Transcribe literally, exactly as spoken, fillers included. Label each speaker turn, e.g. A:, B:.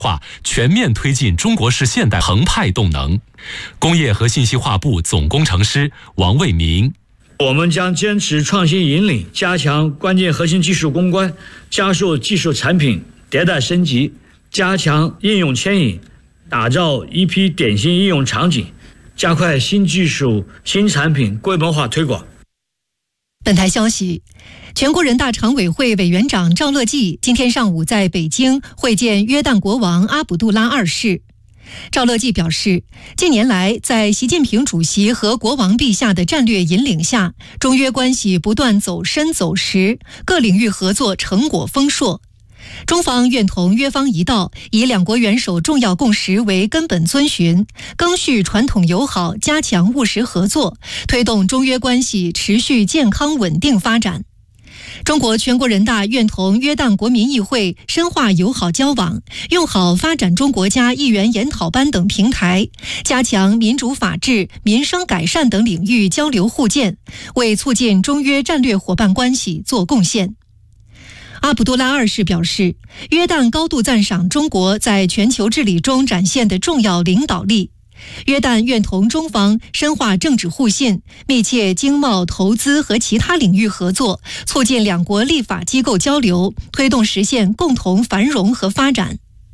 A: 化全面推进中国式现代澎湃动能。工业和信息化部总工程师王卫民。
B: 我们将坚持创新引领，加强关键核心技术攻关，加速技术产品迭代升级，加强应用牵引，打造一批典型应用场景，加快新技术、新产品规模化推广。
C: 本台消息，全国人大常委会委员长赵乐际今天上午在北京会见约旦国王阿卜杜拉二世。赵乐际表示，近年来在习近平主席和国王陛下的战略引领下，中约关系不断走深走实，各领域合作成果丰硕。中方愿同约方一道，以两国元首重要共识为根本遵循，赓续传统友好，加强务实合作，推动中约关系持续健康稳定发展。中国全国人大愿同约旦国民议会深化友好交往，用好发展中国家议员研讨班等平台，加强民主法治、民生改善等领域交流互鉴，为促进中约战略伙伴关系做贡献。阿卜杜拉二世表示，约旦高度赞赏中国在全球治理中展现的重要领导力。约旦愿同中方深化政治互信，密切经贸、投资和其他领域合作，促进两国立法机构交流，推动实现共同繁荣和发展。